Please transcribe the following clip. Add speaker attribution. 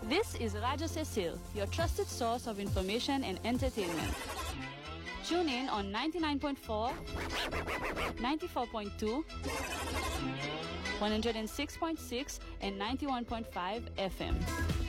Speaker 1: This is Radio Cecil, your trusted source of information and entertainment. Tune in on 99.4, 94.2, 106.6 and 91.5 FM.